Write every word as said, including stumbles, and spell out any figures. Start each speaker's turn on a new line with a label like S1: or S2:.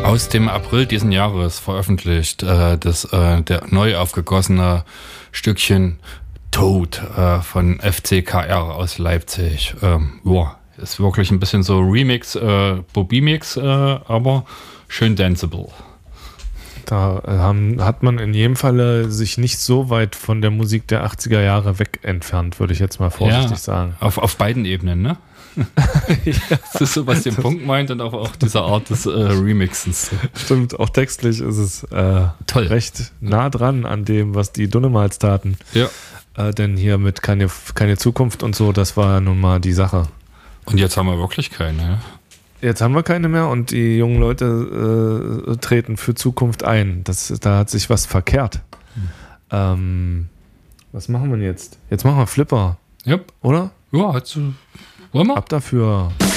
S1: Aus dem April diesen Jahres veröffentlicht äh, das äh, der neu aufgegossene Stückchen Tod äh, von F C K R aus Leipzig. Ähm, ja, ist wirklich ein bisschen so Remix, äh, Bobby-Mix, äh, aber schön danceable.
S2: Da äh, haben, hat man in jedem Falle sich nicht so weit von der Musik der achtziger Jahre weg entfernt, würde ich jetzt mal vorsichtig
S1: ja,
S2: sagen.
S1: Auf, auf beiden Ebenen, ne? Ja, das ist so, was den Punkt meint und auch, auch diese Art des äh, Remixens.
S2: Stimmt, auch textlich ist es äh,
S1: Toll.
S2: Recht nah dran an dem, was die Dunnemals taten.
S1: Ja.
S2: Äh, denn hier mit keine, keine Zukunft und so, das war ja nun mal die Sache.
S1: Und jetzt haben wir wirklich keine, ja?
S2: Jetzt haben wir keine mehr und die jungen Leute äh, treten für Zukunft ein. Das, da hat sich was verkehrt. Hm. Ähm, was machen wir jetzt? Jetzt machen wir Flipper.
S1: Yep.
S2: Oder?
S1: Ja, hast du. Wollen wir?
S2: Ab dafür.